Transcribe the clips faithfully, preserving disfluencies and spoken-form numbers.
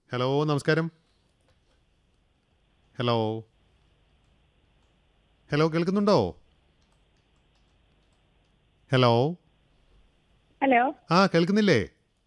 Hello നമസ്കാരം. Hello hello കേൾക്കുന്നുണ്ടോ? Hello hello ആ കേൾക്കുന്നില്ലേ?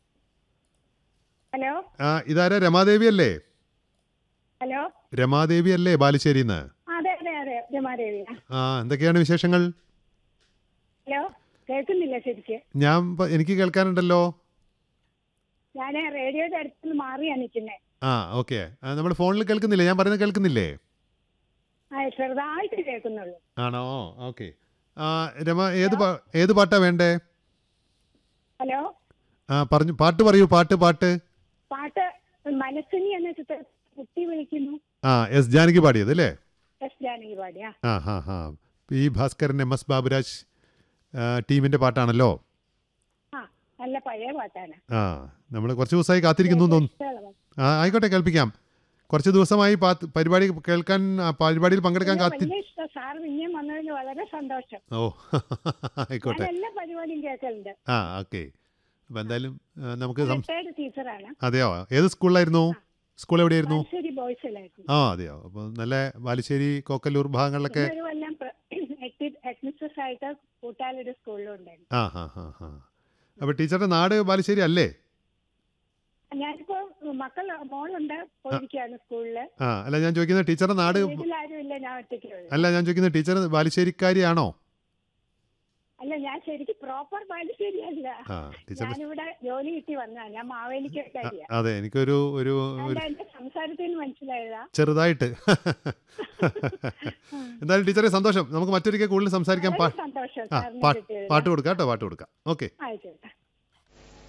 ഹലോ ആ ഇതാരാ, രമാദേവി അല്ലേ? ഹലോ രമാദേവി അല്ലേ ബാലുശ്ശേരിന്ന്? അതെ അതെ അതെ രമാദേവിയാ. ആ എന്തൊക്കെയാണ് വിശേഷങ്ങൾ? ഹലോ കേൾക്കുന്നില്ല ശരിക്ക്. ഞാൻ പ- എനിക്ക് കേൾക്കാനുണ്ടല്ലോ. ഞാൻ റേഡിയോയുടെ അടുത്തുനിന്ന് മാറിയാ നിൽക്കുന്നേ. ആ ഓക്കെ. നമ്മുടെ ഫോണിൽ കേൾക്കുന്നില്ലേ? ഞാൻ പറയുന്നത് കേൾക്കുന്നില്ലേ? ആ ചെറുതായിട്ട് കേൾക്കുന്നുള്ളൂ. ആണോ? ഓക്കെ. ആ രമ ഏത് ഹലോ പാ ഏത് പാട്ടാ വേണ്ടേ? ഹലോ ആ പറഞ്ഞു, പാട്ട് പറയൂ, പാട്ട് പാട്ട്. പാട്ട് മനസ്സിനി എന്ന ചിത്രത്തിൽ കുട്ടി വിളിക്കുന്നു. ആ എസ് ജാനകി പാടിയത് അല്ലേ? എസ് ജാനകി പാടിയാ. ആ ഹാ ഹാ P Bhaskaran, M S Baburaj ആ, ടീമിൻ്റെ പാട്ടാണല്ലോ. ആ നല്ല പഴയ പാട്ടാണ്. ആ നമ്മൾ കുറച്ച് ദിവസമായി കാത്തിരിക്കുന്നു എന്ന് തോന്നുന്നു. ഇഷ്ടമുള്ള പാട്ട്. ആ ആയിക്കോട്ടെ, കേൾപ്പിക്കാം. കുറച്ച് ദിവസമായി പാ- പരിപാടി കേൾക്കാൻ, ആ, പരിപാടിയിൽ പങ്കെടുക്കാൻ എനിക്ക് കാത്തി വലിയ ഇഷ്ടം. സാർ പിന്നെയും വന്നതിന് വളരെ സന്തോഷം. ഓ ഞാൻ ആയിക്കോട്ടെ. എല്ലാ പരിപാടിയും കേൾക്കലുണ്ട്. ആ ഓക്കെ. അപ്പം എന്തായാലും ആ, നമുക്ക് സം- റിട്ടയർഡ് ടീച്ചറാണ്. അതെയോ? ഏത് സ്കൂളിലായിരുന്നു? സ്കൂൾ എവിടെയായിരുന്നു? ബാലുശ്ശേരി ബോയ്സിലായിരുന്നു. ആ അതെയോ? അപ്പോൾ നല്ല ബാലുശ്ശേരി, കോക്കല്ലൂർ ഭാഗങ്ങളിലൊക്കെ. ഒരു കൊല്ലം ഹെഡ്മിസ്ട്രസ് ആയിട്ട് കൂട്ടാലൊരു സ്കൂളിലും ഉണ്ടായിരുന്നു. ആ ഹാ ഹാ ഹാ അപ്പോൾ ടീച്ചറുടെ നാട് ബാലുശ്ശേരി അല്ലേ? ഞാനിപ്പോ മക്കൾ മോളുണ്ട്, പോയിരിക്കുകയാണ് സ്കൂളില്. ആ അല്ല, ഞാൻ ചോദിക്കുന്നത് ടീച്ചറുടെ നാട്. വീട്ടിലാരും ഇല്ല, ഞാൻ ഒറ്റയ്ക്കേ ഉള്ളൂ. അല്ല, ഞാൻ ചോദിക്കുന്നത് ടീച്ചർ ബാലുശ്ശേരിക്കാരിയാണോ? അല്ല, ഞാൻ ശരിക്കും പ്രോപ്പർ ബാലുശ്ശേരി അല്ല. ആ ടീച്ചർ. ഞാനിവിടെ ജോലി കിട്ടി വന്നതാ. ഞാൻ മാവേലിക്കാരിയാ. അതെ, എനിക്കൊരു ഒരു അല്ല, എന്റെ സംസാരത്തിൽ മനസ്സിലായതാ. ചെറുതായിട്ട്. എന്തായാലും ടീച്ചറെ സന്തോഷം. നമുക്ക് മറ്റൊരിക്കൽ കൂടുതൽ സംസാരിക്കാം. വളരെ പാ- സന്തോഷം ആ സാറിനെ പാ- കിട്ടിയതിൽ. പാട്ട് കൊടുക്കാം കേട്ടോ, പാട്ട് കൊടുക്കാം. ഓക്കെ. ആയിക്കോട്ടെ.